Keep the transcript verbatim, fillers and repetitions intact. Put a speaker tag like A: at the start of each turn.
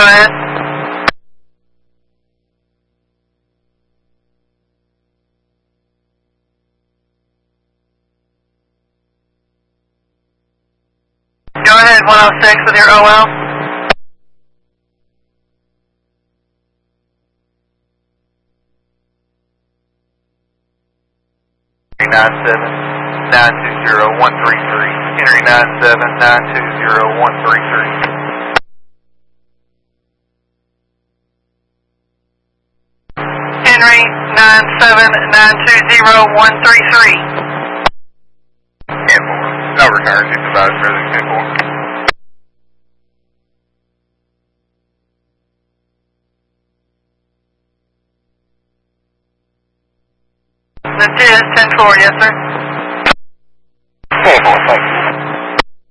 A: ahead. Go ahead, one oh six with your O L. nine seven nine two zero one three three. Henry nine seven nine two zero one three three. Henry nine seven nine two zero one three three. ten four. No return, supervisor, present ten four. This is ten four, yes sir. ten four, thank you.